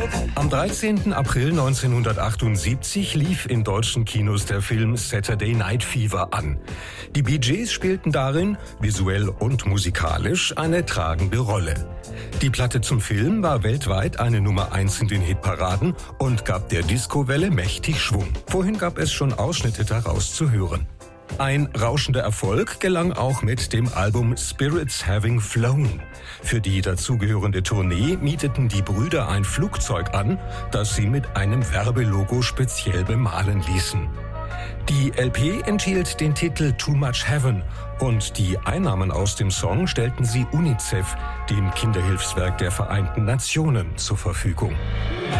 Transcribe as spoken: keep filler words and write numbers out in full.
Am dreizehnten April neunzehnhundertachtundsiebzig lief in deutschen Kinos der Film Saturday Night Fever an. Die Bee Gees spielten darin, visuell und musikalisch, eine tragende Rolle. Die Platte zum Film war weltweit eine Nummer eins in den Hitparaden und gab der Disco-Welle mächtig Schwung. Vorhin gab es schon Ausschnitte daraus zu hören. Ein rauschender Erfolg gelang auch mit dem Album Spirits Having Flown. Für die dazugehörende Tournee mieteten die Brüder ein Flugzeug an, das sie mit einem Werbelogo speziell bemalen ließen. Die L P enthielt den Titel Too Much Heaven und die Einnahmen aus dem Song stellten sie UNICEF, dem Kinderhilfswerk der Vereinten Nationen, zur Verfügung.